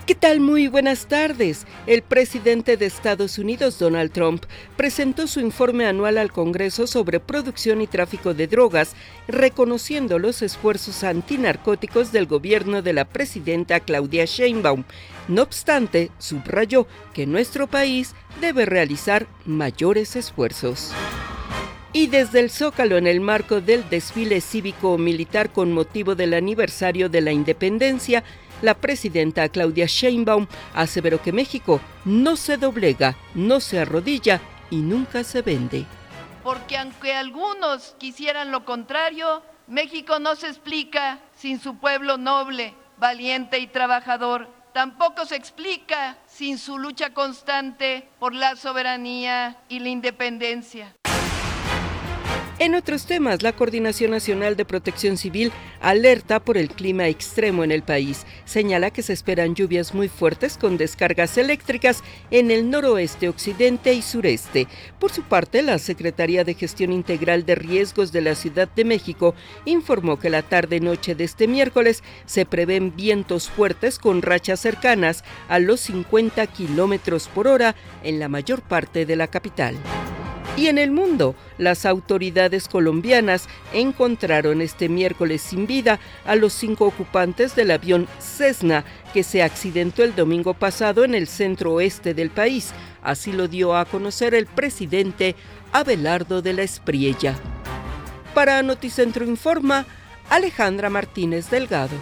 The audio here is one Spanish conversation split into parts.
¿Qué tal? Muy buenas tardes. El presidente de Estados Unidos, Donald Trump, presentó su informe anual al Congreso sobre producción y tráfico de drogas, reconociendo los esfuerzos antinarcóticos del gobierno de la presidenta Claudia Sheinbaum. No obstante, subrayó que nuestro país debe realizar mayores esfuerzos. Y desde el Zócalo, en el marco del desfile cívico-militar con motivo del aniversario de la independencia, la presidenta Claudia Sheinbaum aseveró que México no se doblega, no se arrodilla y nunca se vende. Porque aunque algunos quisieran lo contrario, México no se explica sin su pueblo noble, valiente y trabajador. Tampoco se explica sin su lucha constante por la soberanía y la independencia. En otros temas, la Coordinación Nacional de Protección Civil alerta por el clima extremo en el país. Señala que se esperan lluvias muy fuertes con descargas eléctricas en el noroeste, occidente y sureste. Por su parte, la Secretaría de Gestión Integral de Riesgos de la Ciudad de México informó que la tarde-noche de este miércoles se prevén vientos fuertes con rachas cercanas a los 50 kilómetros por hora en la mayor parte de la capital. Y en el mundo, las autoridades colombianas encontraron este miércoles sin vida a los 5 ocupantes del avión Cessna que se accidentó el domingo pasado en el centro oeste del país. Así lo dio a conocer el presidente Abelardo de la Espriella. Para Noticentro Informa, Alejandra Martínez Delgado.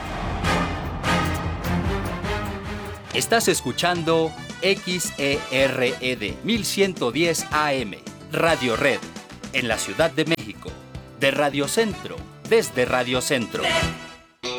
Estás escuchando XERED 1110 AM, Radio Red, en la Ciudad de México, de Radio Centro, desde Radio Centro.